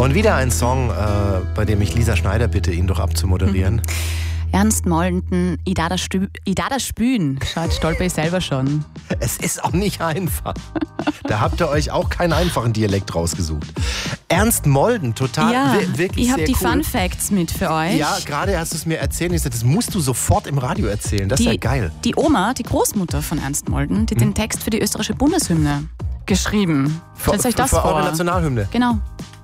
Und wieder ein Song, bei dem ich Lisa Schneider bitte, ihn doch abzumoderieren. Ernst Mollenden, Idada Spühen. Schaut, stolper ich selber schon. Es ist auch nicht einfach. Da habt ihr euch auch keinen einfachen Dialekt rausgesucht. Ernst Molden, total, wirklich ich habe sehr die cool. Fun Facts mit für euch. Ja, gerade hast du es mir erzählt. Ich sagte, das musst du sofort im Radio erzählen. Das ist ja geil. Die Oma, die Großmutter von Ernst Molden, die hat den Text für die österreichische Bundeshymne geschrieben. Stellt euch das vor. Für eure Nationalhymne. Genau.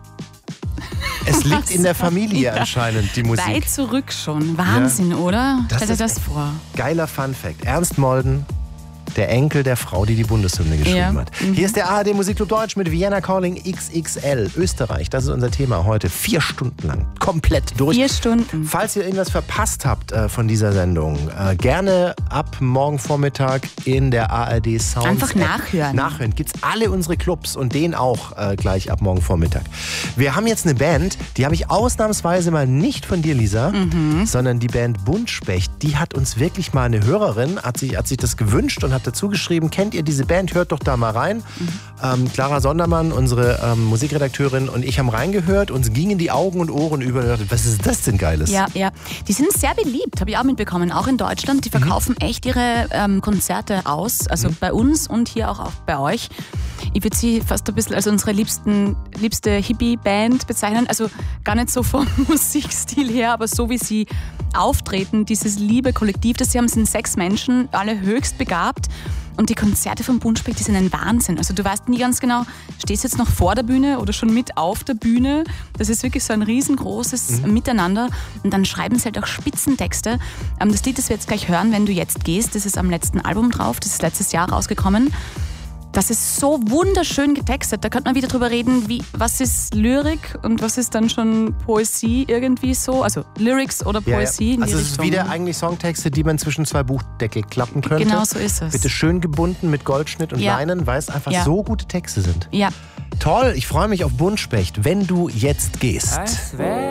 Es liegt in der Familie anscheinend, die Musik. Weit zurück schon. Wahnsinn, oder? Stellt euch das vor. Geiler Fun Fact. Ernst Molden, der Enkel der Frau, die die Bundeshymne geschrieben hat. Hier ist der ARD Musikclub Deutsch mit Vienna Calling XXL. Österreich, das ist unser Thema heute. 4 Stunden lang, komplett durch. 4 Stunden. Falls ihr irgendwas verpasst habt von dieser Sendung, gerne ab morgen Vormittag in der ARD Sounds einfach nachhören. Nachhören. Gibt's alle unsere Clubs und den auch gleich ab morgen Vormittag. Wir haben jetzt eine Band, die habe ich ausnahmsweise mal nicht von dir, Lisa, sondern die Band Buntspecht. Die hat uns wirklich mal eine Hörerin, hat sich das gewünscht und hat dazu geschrieben, kennt ihr diese Band? Hört doch da mal rein. Clara Sondermann, unsere Musikredakteurin, und ich haben reingehört, uns gingen die Augen und Ohren über. Was ist das denn Geiles? Ja. Die sind sehr beliebt, habe ich auch mitbekommen, auch in Deutschland. Die verkaufen echt ihre Konzerte aus, also bei uns und hier auch bei euch. Ich würde sie fast ein bisschen als unsere liebste Hippie-Band bezeichnen. Also gar nicht so vom Musikstil her, aber so wie sie auftreten, dieses liebe Kollektiv, das sie haben, sind 6 Menschen, alle höchst begabt. Und die Konzerte von Buntspecht, die sind ein Wahnsinn. Also du weißt nie ganz genau, stehst du jetzt noch vor der Bühne oder schon mit auf der Bühne. Das ist wirklich so ein riesengroßes Miteinander. Und dann schreiben sie halt auch Spitzentexte. Das Lied, das wir jetzt gleich hören, Wenn du jetzt gehst, das ist am letzten Album drauf. Das ist letztes Jahr rausgekommen. Das ist so wunderschön getextet. Da könnte man wieder drüber reden, was ist Lyrik und was ist dann schon Poesie irgendwie so. Also Lyrics oder Poesie. Ja. Also es ist wieder eigentlich Songtexte, die man zwischen 2 Buchdeckel klappen könnte. Genau so ist es. Bitte schön gebunden mit Goldschnitt und Leinen, weil es einfach so gute Texte sind. Ja. Toll, ich freue mich auf Buntspecht, wenn du jetzt gehst.